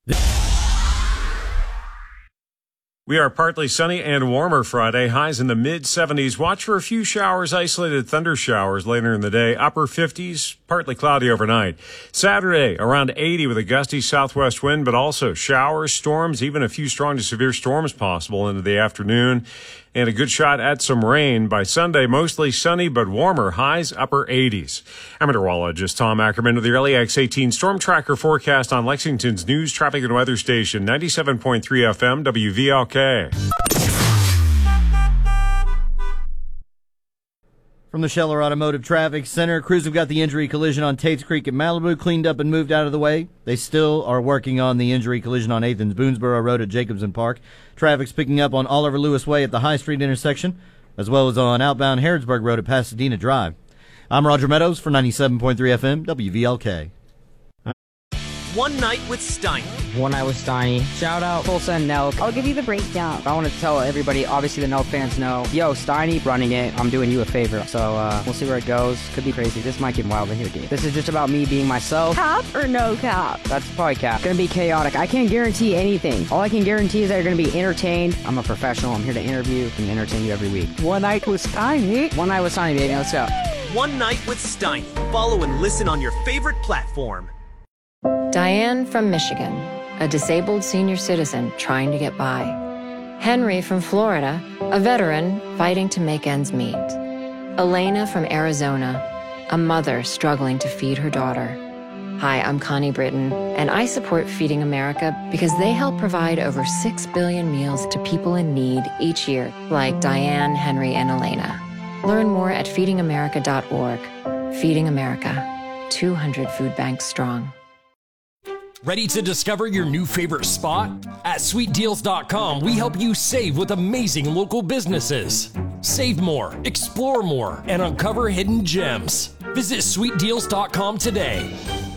We are partly sunny and warmer Friday, highs in the mid seventies. Watch for a few showers, isolated thunder showers later in the day. Upper fifties, partly cloudy overnight. Saturday, around eighty with a gusty southwest wind, but also showers, storms, even a few strong to severe storms possible into the afternoon. And a good shot at some rain. By Sunday, mostly sunny but warmer, highs upper eighties. I'm meteorologist Tom Ackerman with the Early X eighteen Storm Tracker forecast on Lexington's news, traffic, and weather station, ninety-seven point three F M, W V L K. From the Scheller Automotive Traffic Center, crews have got the injury collision on Tates Creek at Malibu cleaned up and moved out of the way. They still are working on the injury collision on Athens Boonesboro Road at Jacobson Park. Traffic's picking up on Oliver Lewis Way at the High Street intersection, as well as on outbound Harrodsburg Road at Pasadena Drive. I'm Roger Meadows for ninety-seven point three F M, W V L K. One Night with Steiny. One Night with Steiny. Shout out Tulsa and Nelk. I'll give you the breakdown. I want to tell everybody, obviously the Nelk fans know, yo, Steiny running it. I'm doing you a favor. So uh, we'll see where it goes. Could be crazy. This might get wild in here, dude. This is just about me being myself. Cap or no cap? That's probably cap. It's going to be chaotic. I can't guarantee anything. All I can guarantee is that you're going to be entertained. I'm a professional. I'm here to interview and entertain you every week. One Night with Steiny. One Night with Steiny, baby. Let's go. One Night with Steiny. Follow and listen on your favorite platform. Diane from Michigan, a disabled senior citizen trying to get by. Henry from Florida, a veteran fighting to make ends meet. Elena from Arizona, a mother struggling to feed her daughter. Hi, I'm Connie Britton, and I support Feeding America because they help provide over six billion meals to people in need each year, like Diane, Henry, and Elena. Learn more at feeding america dot org. Feeding America, two hundred food banks strong. Ready to discover your new favorite spot? At sweet deals dot com, we help you save with amazing local businesses. Save more, explore more, and uncover hidden gems. Visit sweet deals dot com today.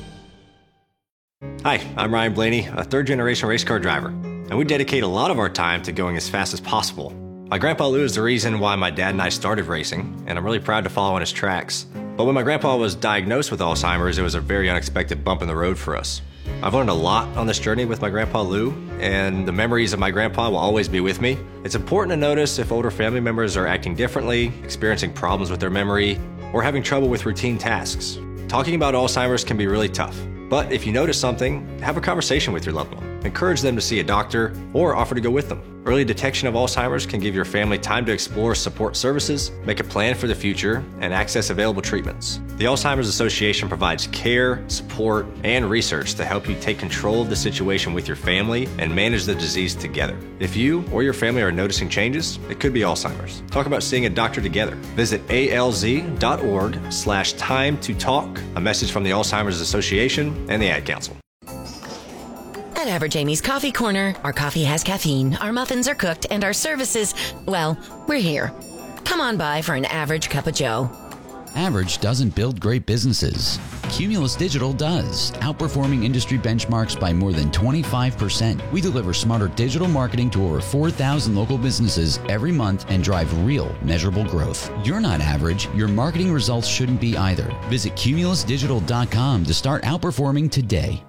Hi, I'm Ryan Blaney, a third-generation race car driver, and we dedicate a lot of our time to going as fast as possible. My grandpa Lou is the reason why my dad and I started racing, and I'm really proud to follow in his tracks. But when my grandpa was diagnosed with Alzheimer's, it was a very unexpected bump in the road for us. I've learned a lot on this journey with my grandpa Lou, and the memories of my grandpa will always be with me. It's important to notice if older family members are acting differently, experiencing problems with their memory, or having trouble with routine tasks. Talking about Alzheimer's can be really tough, but if you notice something, have a conversation with your loved one. encourage them to see a doctor, or offer to go with them. Early detection of Alzheimer's can give your family time to explore support services, make a plan for the future, and access available treatments. The Alzheimer's Association provides care, support, and research to help you take control of the situation with your family and manage the disease together. If you or your family are noticing changes, it could be Alzheimer's. Talk about seeing a doctor together. Visit A L Z dot org slash time to talk. A message from the Alzheimer's Association and the Ad Council. At Average Amy's Coffee Corner, our coffee has caffeine, our muffins are cooked, and our services, well, we're here. Come on by for an average cup of joe. Average doesn't build great businesses. Cumulus Digital does, outperforming industry benchmarks by more than twenty-five percent. We deliver smarter digital marketing to over four thousand local businesses every month and drive real, measurable growth. You're not average. Your marketing results shouldn't be either. Visit cumulus digital dot com to start outperforming today.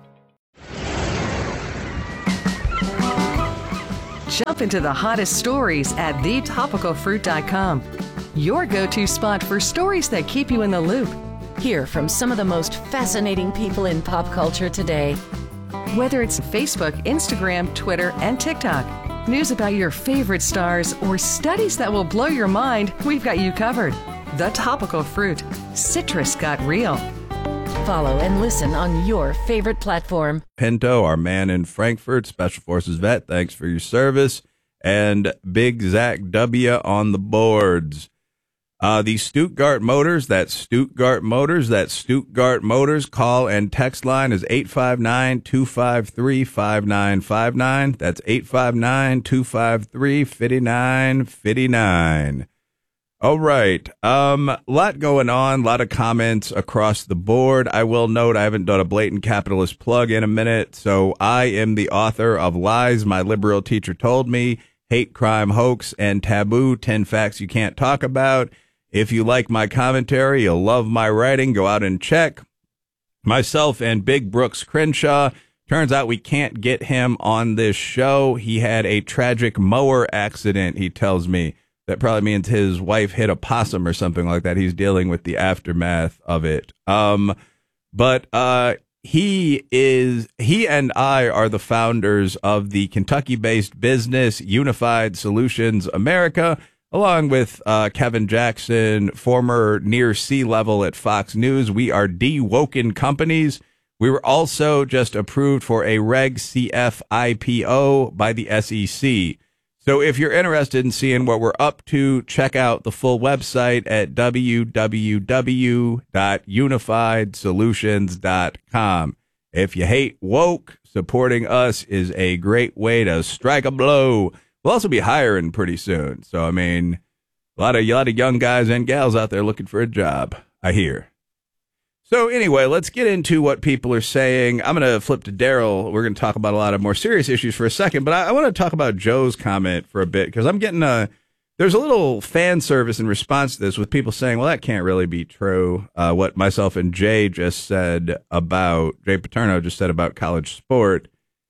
Jump into the hottest stories at the topical fruit dot com. Your go-to spot for stories that keep you in the loop. Hear from some of the most fascinating people in pop culture today. Whether it's Facebook, Instagram, Twitter, and TikTok, news about your favorite stars, or studies that will blow your mind, we've got you covered. The Topical Fruit. Citrus got real. Follow and listen on your favorite platform. Pinto, our man in Frankfurt, Special Forces vet, thanks for your service. And Big Zach W on the boards. Uh, the Stuttgart Motors, that's Stuttgart Motors, that's Stuttgart Motors. Call and text line is eight five nine, two five three, five nine five nine. That's eight five nine, two five three, five nine five nine. All right. Um, a lot going on, a lot of comments across the board. I will note I haven't done a blatant capitalist plug in a minute. So I am the author of Lies My Liberal Teacher Told Me, Hate, Crime, Hoax, and Taboo, ten Facts You Can't Talk About. If you like my commentary, you'll love my writing, go out and check. Myself and Big Brooks Crenshaw. Turns out we can't get him on this show. He had a tragic mower accident, he tells me. That probably means his wife hit a possum or something like that. He's dealing with the aftermath of it. Um, but uh, he is, he and I are the founders of the Kentucky-based business Unified Solutions America, along with uh, Kevin Jackson, former near sea level at Fox News. We are de-woken companies. We were also just approved for a Reg C F I P O by the S E C. So if you're interested in seeing what we're up to, check out the full website at w w w dot unified solutions dot com. If you hate woke, supporting us is a great way to strike a blow. We'll also be hiring pretty soon. So, I mean, a lot of, a lot of young guys and gals out there looking for a job, I hear. So anyway, let's get into what people are saying. I'm going to flip to Daryl. We're going to talk about a lot of more serious issues for a second, but I, I want to talk about Joe's comment for a bit, because I'm getting a, there's a little fan service in response to this with people saying, well, that can't really be true. Uh, what myself and Jay just said about, Jay Paterno just said about college sport.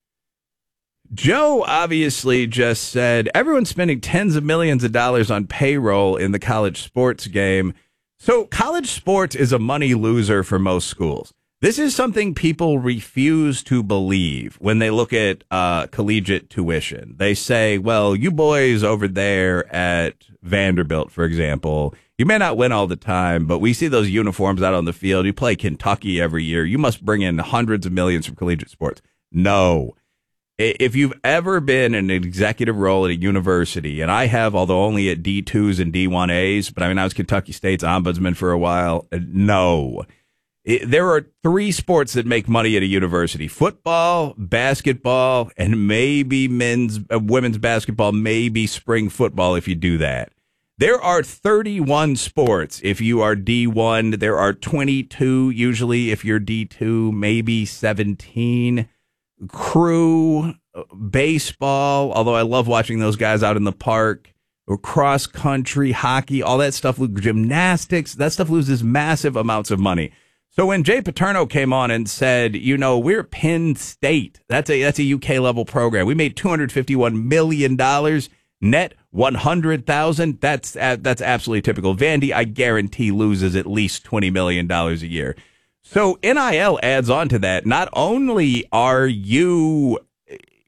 Joe obviously just said everyone's spending tens of millions of dollars on payroll in the college sports game. So college sports is a money loser for most schools. This is something people refuse to believe when they look at uh, collegiate tuition. They say, well, you boys over there at Vanderbilt, for example, you may not win all the time, but we see those uniforms out on the field. You play Kentucky every year. You must bring in hundreds of millions from collegiate sports. No. If you've ever been in an executive role at a university, and I have, although only at D twos and D one A's, but I mean, I was Kentucky State's ombudsman for a while. No. It, there are three sports that make money at a university: football, basketball, and maybe men's, uh, women's basketball, maybe spring football if you do that. There are thirty-one sports if you are D one. There are twenty-two usually if you're D two, maybe seventeen. Crew, baseball, although I love watching those guys out in the park, or cross country, hockey, all that stuff, gymnastics, that stuff loses massive amounts of money. So when Jay Paterno came on and said, you know, we're Penn State, that's a that's a U K level program. We made two hundred fifty-one million dollars, net one hundred thousand dollars. That's uh, that's absolutely typical. Vandy, I guarantee, loses at least twenty million dollars a year. So N I L adds on to that. Not only are you,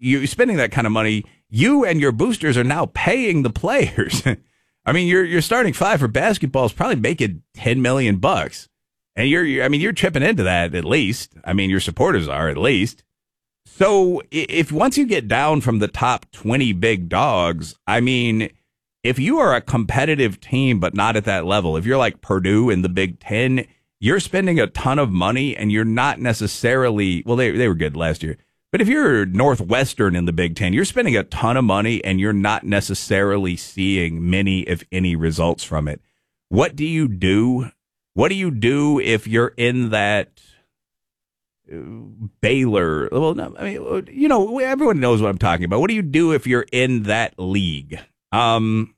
you spending that kind of money, you and your boosters are now paying the players. I mean, your your starting five for basketball is probably making ten million bucks, and you're, you're I mean, you're chipping into that at least. I mean, your supporters are at least. So if once you get down from the top twenty big dogs, I mean, if you are a competitive team but not at that level, if you're like Purdue in the Big Ten, you're spending a ton of money and you're not necessarily, well, they they were good last year. But if you're Northwestern in the Big Ten, you're spending a ton of money and you're not necessarily seeing many, if any, results from it. What do you do? What do you do if you're in that Baylor? Well, no, I mean, you know, everyone knows what I'm talking about. What do you do if you're in that league? Um,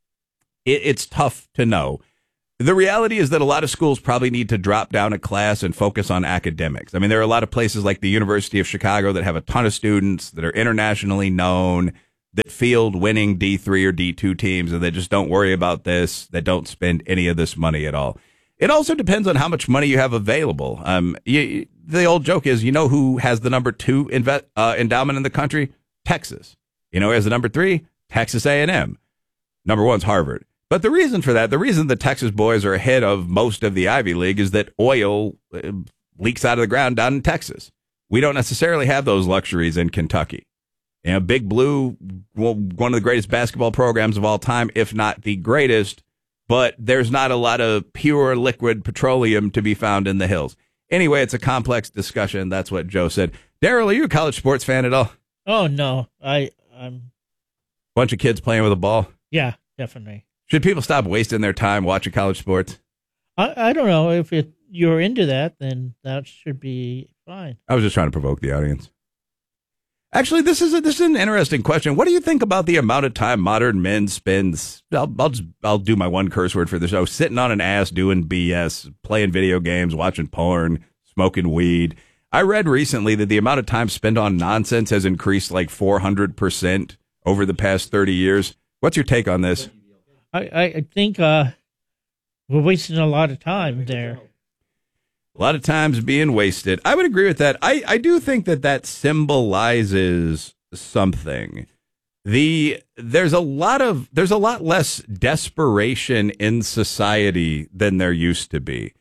it, it's tough to know. The reality is that a lot of schools probably need to drop down a class and focus on academics. I mean, there are a lot of places like the University of Chicago that have a ton of students that are internationally known, that field winning D three or D two teams, and they just don't worry about this, that don't spend any of this money at all. It also depends on how much money you have available. Um, you, the old joke is, you know who has the number two inve- uh, endowment in the country? Texas. You know who has the number three? Texas A and M. Number one's Harvard. But the reason for that, the reason the Texas boys are ahead of most of the Ivy League is that oil uh, leaks out of the ground down in Texas. We don't necessarily have those luxuries in Kentucky. You know, Big Blue, well, one of the greatest basketball programs of all time, if not the greatest, but there's not a lot of pure liquid petroleum to be found in the hills. Anyway, it's a complex discussion. That's what Joe said. Daryl, are you a college sports fan at all? Oh, no. I, I'm... Bunch of kids playing with a ball? Yeah, definitely. Should people stop wasting their time watching college sports? I, I don't know. If it, you're into that, then that should be fine. I was just trying to provoke the audience. Actually, this is a, this is an interesting question. What do you think about the amount of time modern men spend? I'll, I'll just I'll do my one curse word for the show: sitting on an ass, doing B S, playing video games, watching porn, smoking weed. I read recently that the amount of time spent on nonsense has increased like four hundred percent over the past thirty years. What's your take on this? I, I think uh, we're wasting a lot of time there. A lot of times being wasted. I would agree with that. I, I do think that that symbolizes something. The there's a lot of there's a lot less desperation in society than there used to be.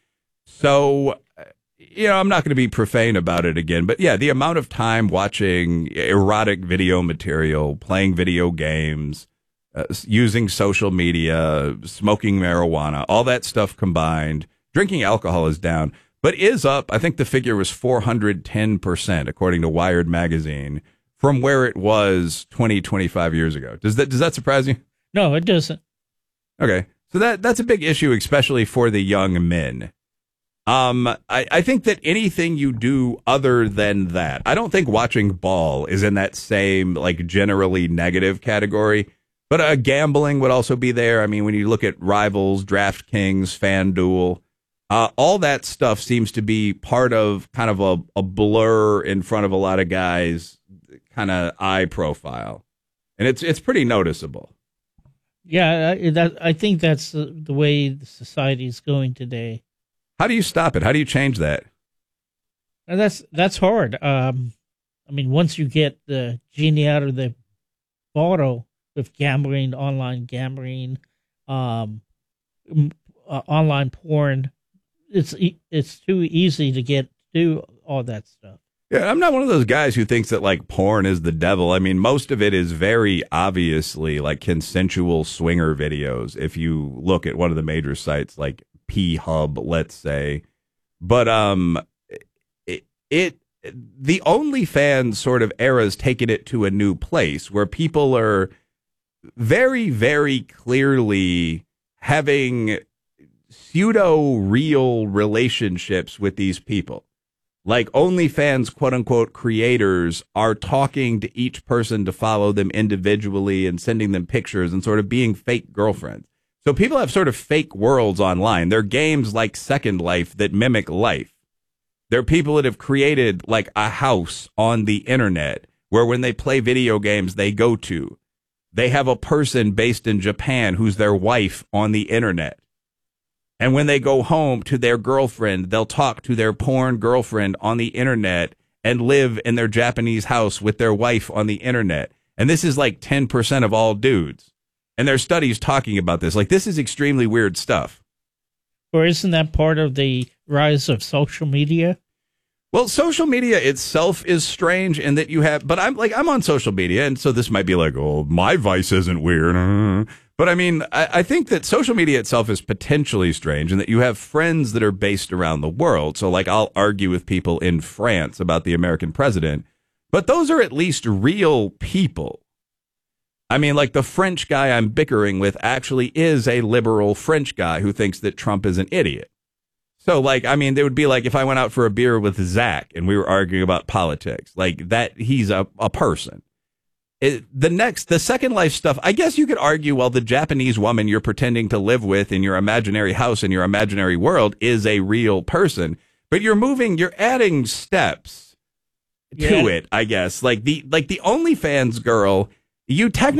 So, you know, I'm not going to be profane about it again, but yeah, the amount of time watching erotic video material, playing video games, Uh, using social media, smoking marijuana, all that stuff combined. Drinking alcohol is down, but is up. I think the figure was four hundred ten percent, according to Wired magazine, from where it was twenty, twenty-five years ago. Does that does that surprise you? No, it doesn't. Okay, so that that's a big issue, especially for the young men. Um, I, I think that anything you do other than that, I don't think watching ball is in that same, like, generally negative category. But uh, gambling would also be there. I mean, when you look at Rivals, DraftKings, FanDuel, uh, all that stuff seems to be part of kind of a, a blur in front of a lot of guys' kind of eye profile. And it's it's pretty noticeable. Yeah, I, that, I think that's the, the way the society is going today. How do you stop it? How do you change that? And that's that's hard. Um, I mean, once you get the genie out of the bottle with gambling, online gambling, um, uh, online porn, it's it's too easy to get to all that stuff. Yeah, I'm not one of those guys who thinks that, like, porn is the devil. I mean, most of it is very obviously, like, consensual swinger videos, if you look at one of the major sites, like P-Hub, let's say. But um, it, it the OnlyFans sort of era's taken it to a new place where people are very, very clearly having pseudo-real relationships with these people. Like, OnlyFans, quote-unquote, creators are talking to each person to follow them individually and sending them pictures and sort of being fake girlfriends. So people have sort of fake worlds online. They're games like Second Life that mimic life. There are people that have created, like, a house on the internet where when they play video games, they go to. They have a person based in Japan who's their wife on the internet. And when they go home to their girlfriend, they'll talk to their porn girlfriend on the internet and live in their Japanese house with their wife on the internet. And this is like ten percent of all dudes. And there are studies talking about this. Like, this is extremely weird stuff. Or isn't that part of the rise of social media? Well, social media itself is strange in that you have, but I'm like, I'm on social media, and so this might be like, oh, my vice isn't weird. But I mean, I, I think that social media itself is potentially strange in that you have friends that are based around the world. So like, I'll argue with people in France about the American president, but those are at least real people. I mean, like the French guy I'm bickering with actually is a liberal French guy who thinks that Trump is an idiot. So, like, I mean, it would be like if I went out for a beer with Zach and we were arguing about politics, like that, he's a, a person. It, the next, the Second Life stuff, I guess you could argue, well, the Japanese woman you're pretending to live with in your imaginary house in your imaginary world is a real person, but you're moving, you're adding steps to Yeah. it, I guess. Like the, like the OnlyFans girl, you technically